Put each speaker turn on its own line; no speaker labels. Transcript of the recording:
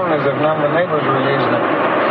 as if none of the neighbors were using it.